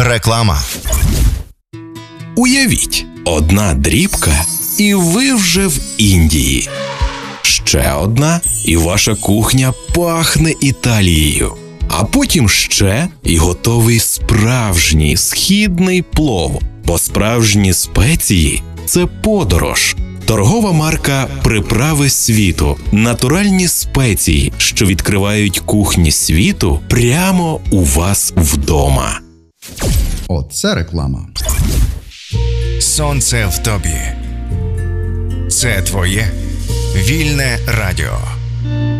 Реклама. Уявіть, одна дрібка, і ви вже в Індії. Ще одна, і ваша кухня пахне Італією. А потім ще, і готовий справжній східний плов. Бо справжні спеції – це подорож. Торгова марка «Приправи світу» – натуральні спеції, що відкривають кухні світу прямо у вас вдома. Оце реклама. Сонце в тобі. Це твоє вільне радіо.